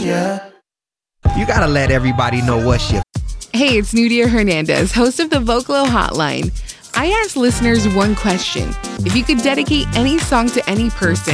You gotta let everybody know what's your. Hey, it's Nudia Hernandez, host of the Vocalo Hotline. I asked listeners one question. If you could dedicate any song to any person,